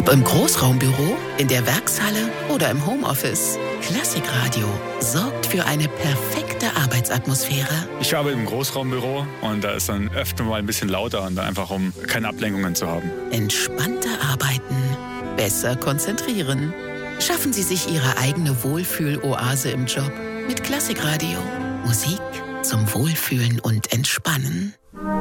Ob im Großraumbüro, in der Werkshalle oder im Homeoffice, Klassikradio sorgt für eine perfekte Arbeitsatmosphäre. Ich arbeite im Großraumbüro und da ist dann öfter mal ein bisschen lauter und einfach um keine Ablenkungen zu haben. Entspannter arbeiten, besser konzentrieren. Schaffen Sie sich Ihre eigene Wohlfühl-Oase im Job mit Klassikradio. Musik zum Wohlfühlen und Entspannen.